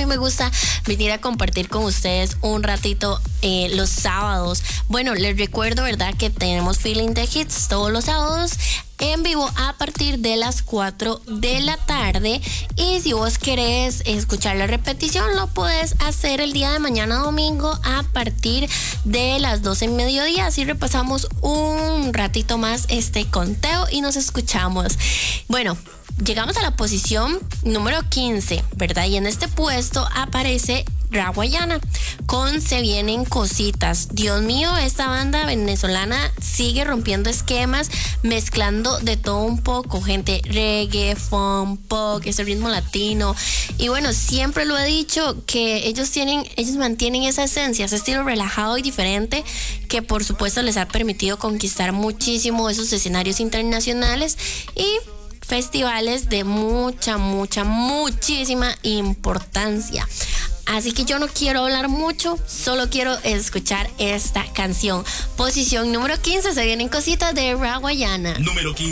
mí me gusta venir a compartir con ustedes un ratito los sábados. Bueno, les recuerdo, ¿verdad?, que tenemos Feeling the Hits todos los sábados en vivo a partir de las 4 de la tarde. Y si vos querés escuchar la repetición, lo podés hacer el día de mañana domingo a partir de las 12 en mediodía. Así repasamos un ratito más este conteo y nos escuchamos. Bueno, llegamos a la posición número 15, ¿verdad? Y en este puesto aparece Rawayana con Se Vienen Cositas. Dios mío, esta banda venezolana sigue rompiendo esquemas, mezclando de todo un poco, gente, reggae, funk, pop, ese ritmo latino. Y bueno, siempre lo he dicho que ellos mantienen esa esencia, ese estilo relajado y diferente que por supuesto les ha permitido conquistar muchísimo esos escenarios internacionales y festivales de muchísima importancia. Así que yo no quiero hablar mucho, solo quiero escuchar esta canción. Posición número 15, Se Vienen Cositas de Rawayana. Número 15.